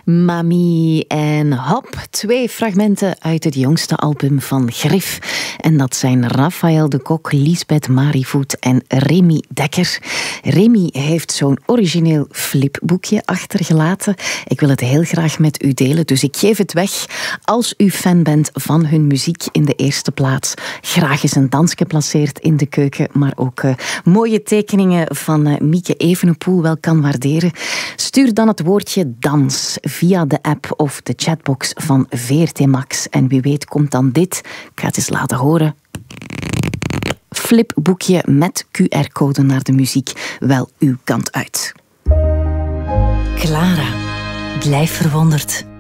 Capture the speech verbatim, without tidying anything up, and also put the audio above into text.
Mami en Hop, twee fragmenten uit het jongste album van Grif. En dat zijn Raphaël de Kok, Liesbeth Marivoet en Remy Dekker. Remy heeft zo'n origineel flipboekje achtergelaten. Ik wil het heel graag met u delen, dus ik geef het weg. Als u fan bent van hun muziek in de eerste plaats, graag eens een dans geplaceerd in de keuken, maar ook uh, mooie tekeningen van uh, Mieke Evenepoel wel kan waarderen. Stuur dan het woordje dans via de app of de chatbox van V R T Max. En wie weet komt dan dit, ik ga het eens laten horen, flipboekje met Q R-code naar de muziek wel uw kant uit. Clara, blijf verwonderd.